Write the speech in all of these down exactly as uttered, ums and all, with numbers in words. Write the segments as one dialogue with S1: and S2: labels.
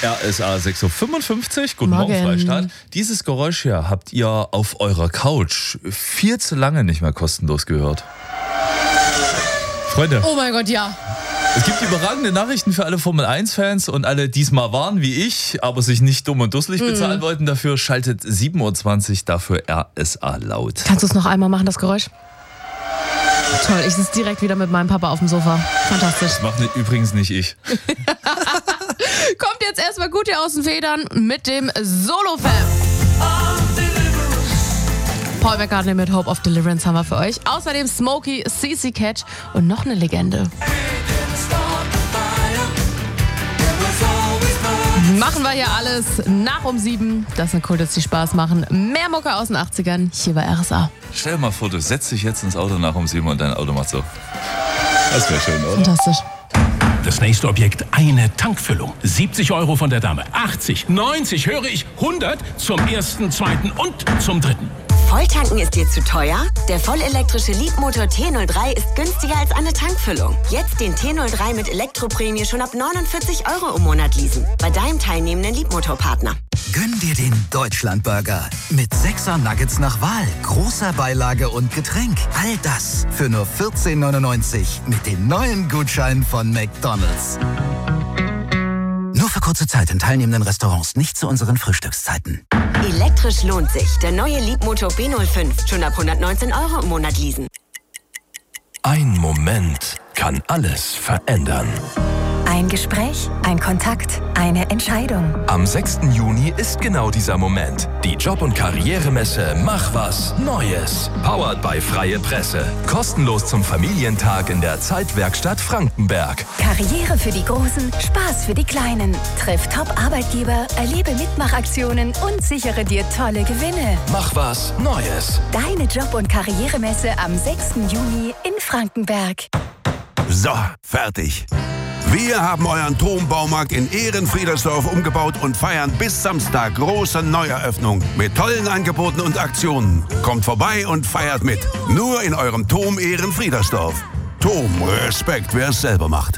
S1: R S A sechs Uhr fünfundfünfzig. Guten
S2: Morgen.
S1: Morgen, Freistaat. Dieses Geräusch hier habt ihr auf eurer Couch viel zu lange nicht mehr kostenlos gehört. Freunde,
S2: Oh mein Gott, ja.
S1: es gibt überragende Nachrichten für alle Formel eins Fans und alle diesmal waren wie ich, aber sich nicht dumm und dusselig bezahlen wollten dafür. Schaltet sieben Uhr zwanzig dafür R S A laut.
S2: Kannst du es noch einmal machen, das Geräusch? Toll, ich sitze direkt wieder mit meinem Papa auf dem Sofa. Fantastisch.
S1: Das macht nicht, übrigens nicht ich.
S2: Kommt jetzt erstmal gut hier aus den Federn mit dem Solo-Fam. Paul McCartney mit Hope of Deliverance haben wir für euch. Außerdem Smokey, C C Catch und noch eine Legende. Machen wir hier alles nach um sieben. Das sind Kultus, die Spaß machen. Mehr Mucke aus den achtzigern. Hier bei R S A.
S1: Stell dir mal vor, du setzt dich jetzt ins Auto nach um sieben und dein Auto macht so. Das wäre schön, oder?
S2: Fantastisch.
S3: Das nächste Objekt, eine Tankfüllung. siebzig Euro von der Dame, achtzig, neunzig, höre ich, hundert zum ersten, zweiten und zum dritten.
S4: Volltanken ist dir zu teuer? Der vollelektrische Leapmotor T null drei ist günstiger als eine Tankfüllung. Jetzt den T null drei mit Elektroprämie schon ab neunundvierzig Euro im Monat leasen. Bei deinem teilnehmenden Leapmotor-Partner.
S5: Gönn dir den Deutschlandburger. Mit sechser Nuggets nach Wahl, großer Beilage und Getränk. All das für nur vierzehn neunundneunzig mit den neuen Gutscheinen von McDonald's. Nur für kurze Zeit in teilnehmenden Restaurants, nicht zu unseren Frühstückszeiten.
S4: Elektrisch lohnt sich. Der neue Leapmotor B null fünf. Schon ab hundertneunzehn Euro im Monat leasen.
S6: Ein Moment kann alles verändern.
S7: Ein Gespräch, ein Kontakt, eine Entscheidung.
S6: Am sechsten Juni ist genau dieser Moment. Die Job- und Karrieremesse Mach was Neues. Powered by Freie Presse. Kostenlos zum Familientag in der Zeitwerkstatt Frankenberg.
S7: Karriere für die Großen, Spaß für die Kleinen. Triff Top-Arbeitgeber, erlebe Mitmachaktionen und sichere dir tolle Gewinne.
S6: Mach was Neues.
S7: Deine Job- und Karrieremesse am sechsten Juni in Frankenberg.
S8: So, fertig. Wir haben euren Turmbaumarkt in Ehrenfriedersdorf umgebaut und feiern bis Samstag große Neueröffnung mit tollen Angeboten und Aktionen. Kommt vorbei und feiert mit. Nur in eurem Turm Ehrenfriedersdorf. Turm, Respekt, wer es selber macht.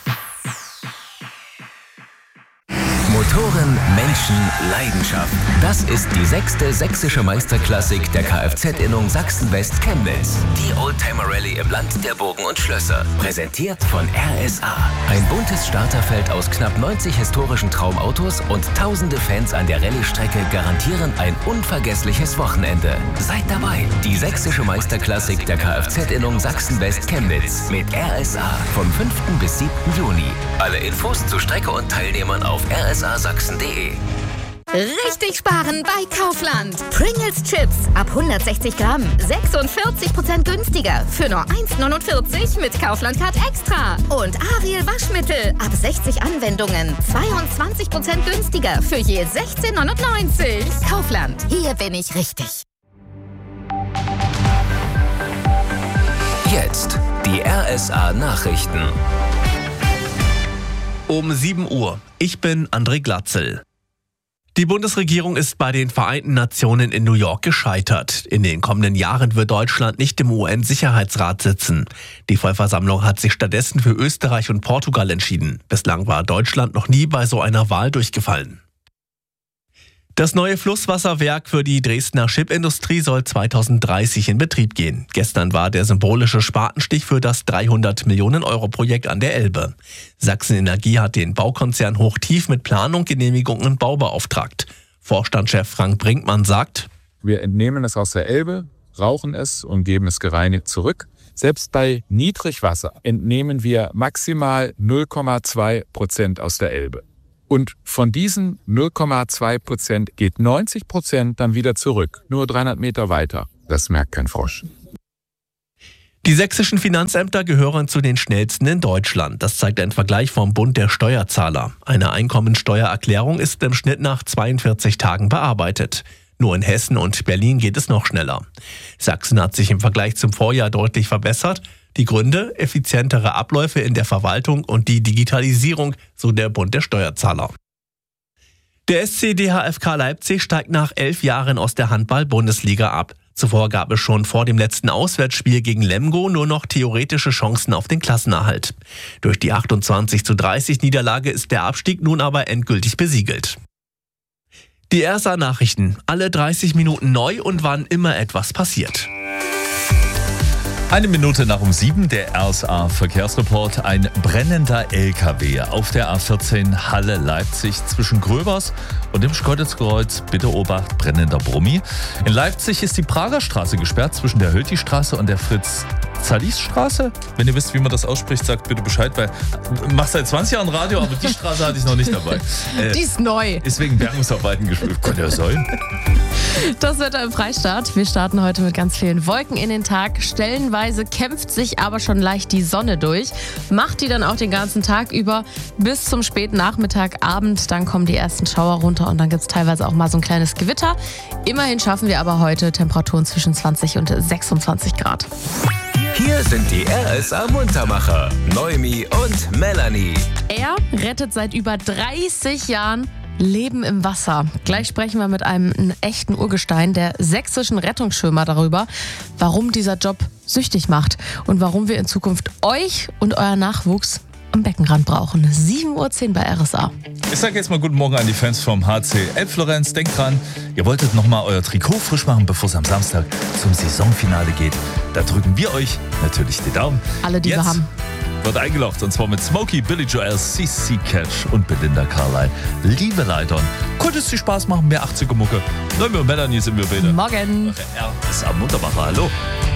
S9: Motoren, Menschen, Leidenschaft. Das ist die sechste sächsische Meisterklassik der Kfz-Innung Sachsen-West Chemnitz. Die Oldtimer-Rallye im Land der Burgen und Schlösser. Präsentiert von R S A. Ein buntes Starterfeld aus knapp neunzig historischen Traumautos und tausende Fans an der Rallye-Strecke garantieren ein unvergessliches Wochenende. Seid dabei. Die sächsische Meisterklassik der Kfz-Innung Sachsen-West Chemnitz mit R S A vom fünften bis siebten Juni. Alle Infos zu Strecke und Teilnehmern auf r s a sachsen punkt d e.
S10: Richtig sparen bei Kaufland. Pringles Chips ab hundertsechzig Gramm. sechsundvierzig Prozent günstiger. Für nur eins neunundvierzig mit Kaufland Card Extra. Und Ariel Waschmittel ab sechzig Anwendungen. zweiundzwanzig Prozent günstiger. Für je sechzehn neunundneunzig. Kaufland. Hier bin ich richtig.
S9: Jetzt die R S A Nachrichten.
S11: Um sieben Uhr. Ich bin André Glatzel. Die Bundesregierung ist bei den Vereinten Nationen in New York gescheitert. In den kommenden Jahren wird Deutschland nicht im U N-Sicherheitsrat sitzen. Die Vollversammlung hat sich stattdessen für Österreich und Portugal entschieden. Bislang war Deutschland noch nie bei so einer Wahl durchgefallen. Das neue Flusswasserwerk für die Dresdner Chipindustrie soll zweitausenddreißig in Betrieb gehen. Gestern war der symbolische Spatenstich für das dreihundert Millionen Euro Projekt an der Elbe. Sachsen Energie hat den Baukonzern Hochtief mit Planung, Genehmigung und Bau beauftragt. Vorstandschef Frank Brinkmann sagt:
S12: Wir entnehmen es aus der Elbe, rauchen es und geben es gereinigt zurück. Selbst bei Niedrigwasser entnehmen wir maximal null Komma zwei Prozent aus der Elbe. Und von diesen null Komma zwei Prozent geht neunzig Prozent dann wieder zurück, nur dreihundert Meter weiter. Das merkt kein Frosch.
S11: Die sächsischen Finanzämter gehören zu den schnellsten in Deutschland. Das zeigt ein Vergleich vom Bund der Steuerzahler. Eine Einkommensteuererklärung ist im Schnitt nach zweiundvierzig Tagen bearbeitet. Nur in Hessen und Berlin geht es noch schneller. Sachsen hat sich im Vergleich zum Vorjahr deutlich verbessert. Die Gründe: effizientere Abläufe in der Verwaltung und die Digitalisierung, so der Bund der Steuerzahler. Der S C D H F K Leipzig steigt nach elf Jahren aus der Handball-Bundesliga ab. Zuvor gab es schon vor dem letzten Auswärtsspiel gegen Lemgo nur noch theoretische Chancen auf den Klassenerhalt. Durch die achtundzwanzig zu dreißig Niederlage ist der Abstieg nun aber endgültig besiegelt. Die R S A-Nachrichten. Alle dreißig Minuten neu und wann immer etwas passiert.
S1: Eine Minute nach um sieben, der R S A-Verkehrsreport. Ein brennender L K W auf der A vierzehn Halle-Leipzig zwischen Gröbers und dem Schkeuditz-Kreuz. Bitte Obacht, brennender Brummi. In Leipzig ist die Prager Straße gesperrt zwischen der Hölti-Straße und der Fritz-Zalis-Straße. Wenn ihr wisst, wie man das ausspricht, sagt bitte Bescheid, weil ich mache seit zwanzig Jahren Radio, aber die Straße hatte ich noch nicht dabei.
S2: Äh, die ist neu.
S1: Ist wegen Bergungsarbeiten gespielt. Könnte ja sein.
S2: Das Wetter im Freistaat. Wir starten heute mit ganz vielen Wolken in den Tag. Stellenweise kämpft sich aber schon leicht die Sonne durch. Macht die dann auch den ganzen Tag über bis zum späten Nachmittag, Abend. Dann kommen die ersten Schauer runter und dann gibt es teilweise auch mal so ein kleines Gewitter. Immerhin schaffen wir aber heute Temperaturen zwischen zwanzig und sechsundzwanzig Grad.
S9: Hier sind die R S A-Muntermacher, Noemi und Melanie.
S2: Er rettet seit über dreißig Jahren Leben im Wasser. Gleich sprechen wir mit einem, einem echten Urgestein, der sächsischen Rettungsschwimmer, darüber, warum dieser Job süchtig macht und warum wir in Zukunft euch und euer Nachwuchs am Beckenrand brauchen. sieben Uhr zehn bei R S A.
S1: Ich sage jetzt mal guten Morgen an die Fans vom H C Elbflorenz. Denkt dran, ihr wolltet nochmal euer Trikot frisch machen, bevor es am Samstag zum Saisonfinale geht. Da drücken wir euch natürlich die Daumen.
S2: Alle, die
S1: jetzt
S2: wir haben.
S1: Wird eingeloggt und zwar mit Smokey, Billy Joel, C C Catch und Belinda Carlisle. Liebe Leitern, konnte es dir Spaß machen, mehr achtziger Mucke. Noemi und Melanie sind wir beide.
S2: Morgen.
S1: R S A Muntermacher, hallo.